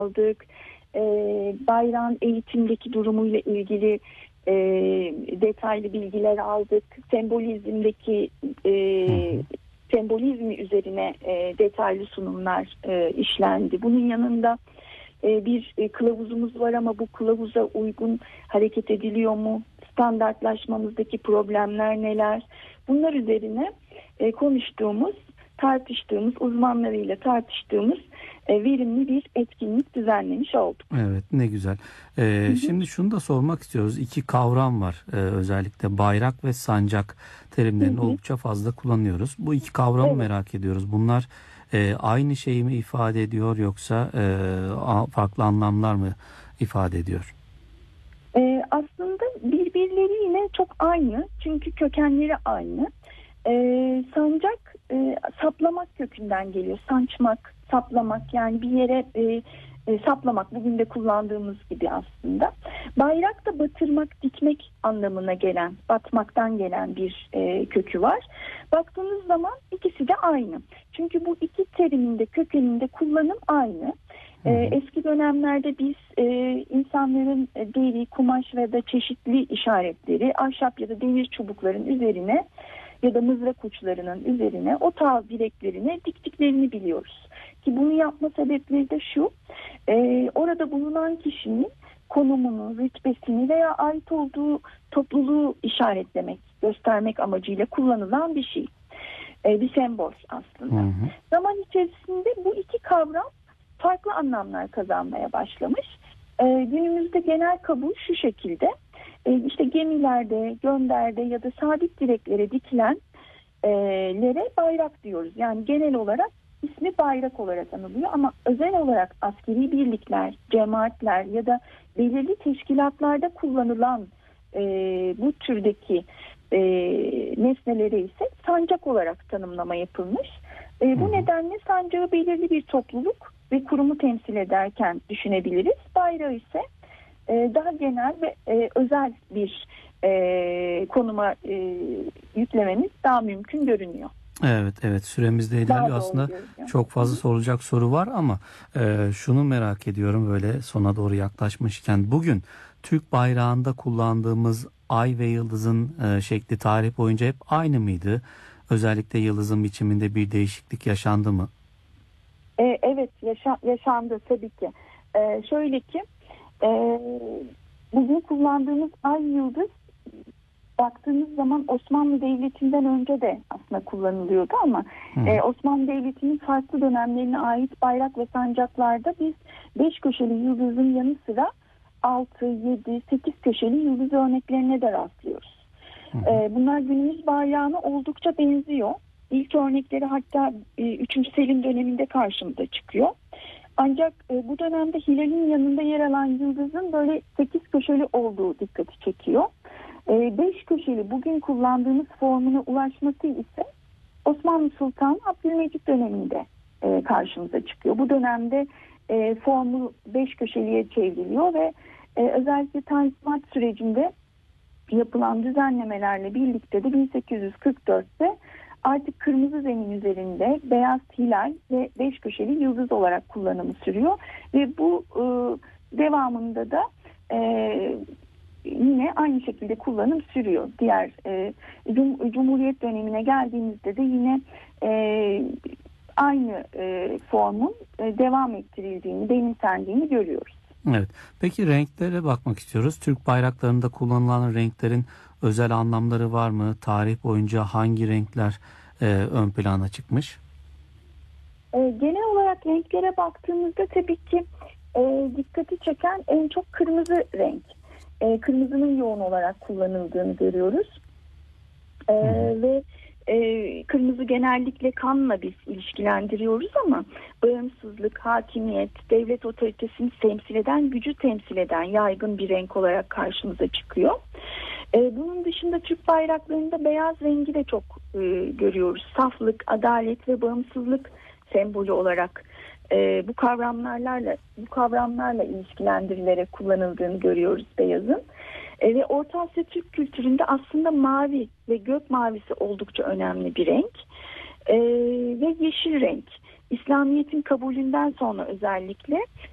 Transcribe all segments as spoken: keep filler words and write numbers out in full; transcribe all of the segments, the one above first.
aldık. E, bayrağın eğitimdeki durumuyla ilgili e, detaylı bilgiler aldık. Sembolizmdeki e, sembolizmi üzerine e, detaylı sunumlar e, işlendi. Bunun yanında e, bir e, kılavuzumuz var ama bu kılavuza uygun hareket ediliyor mu? Standartlaşmamızdaki problemler neler? Bunlar üzerine e, konuştuğumuz, tartıştığımız, uzmanlarıyla tartıştığımız e, verimli bir etkinlik düzenlemiş olduk. Evet, ne güzel. Ee, Hı hı. Şimdi şunu da sormak istiyoruz. İki kavram var. Ee, özellikle bayrak ve sancak terimlerini Hı hı. oldukça fazla kullanıyoruz. Bu iki kavramı Evet. merak ediyoruz. Bunlar e, aynı şeyi mi ifade ediyor yoksa e, a- farklı anlamlar mı ifade ediyor? E, aslında birbirleri yine çok aynı. Çünkü kökenleri aynı. E, sancak e, saplamak kökünden geliyor. Sançmak, saplamak, yani bir yere e, e, saplamak, bugün de kullandığımız gibi aslında. Bayrak da batırmak, dikmek anlamına gelen, batmaktan gelen bir e, kökü var. Baktığınız zaman ikisi de aynı. Çünkü bu iki terimin de kökeninde kullanım aynı. Ee, eski dönemlerde biz e, insanların e, deri, kumaş ve da çeşitli işaretleri ahşap ya da demir çubukların üzerine ya da mızrak uçlarının üzerine o tarz direklerine diktiklerini biliyoruz. Ki bunu yapma sebepleri de şu: e, orada bulunan kişinin konumunu, rütbesini veya ait olduğu topluluğu işaretlemek, göstermek amacıyla kullanılan bir şey. E, bir sembol aslında. Hı hı. Zaman içerisinde bu iki kavram farklı anlamlar kazanmaya başlamış. Ee, günümüzde genel kabul şu şekilde: ee, işte gemilerde, gönderde ya da sabit direklere dikilenlere bayrak diyoruz. Yani genel olarak ismi bayrak olarak anılıyor ama özel olarak askeri birlikler, cemaatler ya da belirli teşkilatlarda kullanılan e, bu türdeki e, nesnelere ise sancak olarak tanımlama yapılmış. E, bu nedenle sancağı belirli bir topluluk ve kurumu temsil ederken düşünebiliriz. Bayrağı ise e, daha genel ve e, özel bir e, konuma e, yüklememiz daha mümkün görünüyor. Evet, evet, süremiz de Daha ilerliyor. doğru Aslında görünüyor. çok fazla sorulacak soru var ama e, şunu merak ediyorum böyle sona doğru yaklaşmışken. Bugün Türk bayrağında kullandığımız ay ve yıldızın e, şekli tarih boyunca hep aynı mıydı? Özellikle yıldızın biçiminde bir değişiklik yaşandı mı? E, evet yaşa, yaşandı tabii ki. E, şöyle ki e, bugün kullandığımız ay yıldız baktığınız zaman Osmanlı Devleti'nden önce de aslında kullanılıyordu ama e, Osmanlı Devleti'nin farklı dönemlerine ait bayrak ve sancaklarda biz beş köşeli yıldızın yanı sıra altı, yedi, sekiz köşeli yıldız örneklerine de rastlıyoruz. E, bunlar günümüz bayrağına oldukça benziyor. İlk örnekleri hatta e, üçüncü. Selim döneminde karşımıza çıkıyor. Ancak e, bu dönemde hilalin yanında yer alan yıldızın böyle sekiz köşeli olduğu dikkati çekiyor. beş köşeli bugün kullandığımız formuna ulaşması ise Osmanlı Sultanı Abdülmecit döneminde e, karşımıza çıkıyor. Bu dönemde e, formu beş köşeliye çevriliyor ve e, özellikle Tanzimat sürecinde yapılan düzenlemelerle birlikte de bin sekiz yüz kırk dörtte artık kırmızı zemin üzerinde beyaz hilal ve beş köşeli yıldız olarak kullanımı sürüyor ve bu e, devamında da e, yine aynı şekilde kullanım sürüyor. Diğer e, Cum- Cumhuriyet dönemine geldiğimizde de yine e, aynı e, formun e, devam ettirildiğini, benimsendiğini görüyoruz. Evet. Peki renklere bakmak istiyoruz. Türk bayraklarında kullanılan renklerin özel anlamları var mı? Tarih boyunca hangi renkler e, ön plana çıkmış? E, genel olarak renklere baktığımızda tabii ki e, dikkati çeken en çok kırmızı renk. E, kırmızının yoğun olarak kullanıldığını görüyoruz. E, ve e, kırmızı genellikle kanla biz ilişkilendiriyoruz ama bağımsızlık, hakimiyet, devlet otoritesini temsil eden, gücü temsil eden yaygın bir renk olarak karşımıza çıkıyor. E, bunun dışında Türk bayraklarında beyaz rengi de çok e, görüyoruz. Saflık, adalet ve bağımsızlık sembolü olarak e, bu kavramlarla bu kavramlarla ilişkilendirilerek kullanıldığını görüyoruz beyazın. E, ve Orta Asya Türk kültüründe aslında mavi ve gök mavisi oldukça önemli bir renk. E, ve yeşil renk İslamiyet'in kabulünden sonra özellikle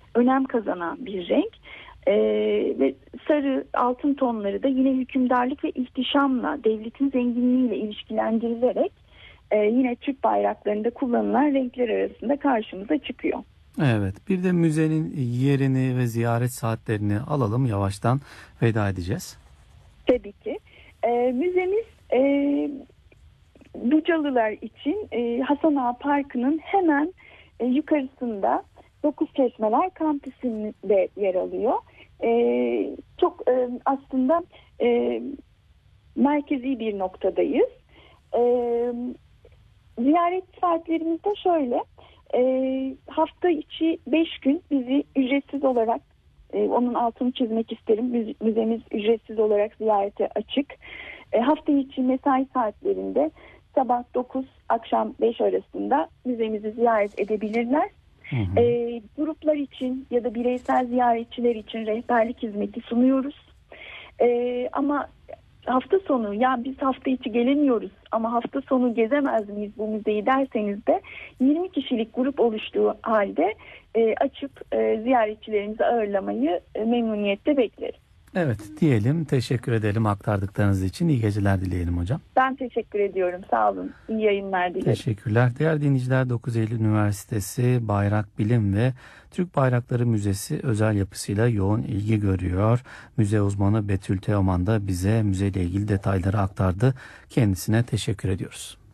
önem kazanan bir renk. Ee, ve sarı, altın tonları da yine hükümdarlık ve ihtişamla, devletin zenginliğiyle ilişkilendirilerek e, yine Türk bayraklarında kullanılan renkler arasında karşımıza çıkıyor. Evet, bir de müzenin yerini ve ziyaret saatlerini alalım, yavaştan veda edeceğiz. Tabii ki. E, müzemiz e, Bucalılar için e, Hasan Ağa Parkı'nın hemen e, yukarısında Dokuzçeşmeler kampüsünde yer alıyor. E, çok e, aslında e, merkezi bir noktadayız. E, ziyaret saatlerimiz de şöyle. E, hafta içi beş gün bizi ücretsiz olarak, e, onun altını çizmek isterim, Müze, müzemiz ücretsiz olarak ziyarete açık. E, hafta içi mesai saatlerinde sabah dokuz akşam beş arasında müzemizi ziyaret edebilirler. Hı hı. E, gruplar için ya da bireysel ziyaretçiler için rehberlik hizmeti sunuyoruz. E, ama hafta sonu, ya biz hafta içi gelemiyoruz ama hafta sonu gezemez miyiz bu müzeyi derseniz de yirmi kişilik grup oluştuğu halde e, açıp e, ziyaretçilerimizi ağırlamayı e, memnuniyetle bekleriz. Evet diyelim, teşekkür edelim aktardıklarınız için. İyi geceler dileyelim hocam. Ben teşekkür ediyorum, sağ olun. İyi yayınlar dilerim. Teşekkürler. Değerli dinleyiciler, dokuz Eylül Üniversitesi Bayrak Bilim ve Türk Bayrakları Müzesi özel yapısıyla yoğun ilgi görüyor. Müze uzmanı Betül Teoman da bize müzeyle ilgili detayları aktardı. Kendisine teşekkür ediyoruz.